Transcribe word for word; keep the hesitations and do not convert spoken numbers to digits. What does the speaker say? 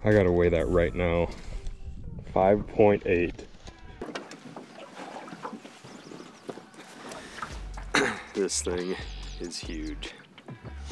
I gotta weigh that right now. five point eight. This thing is huge.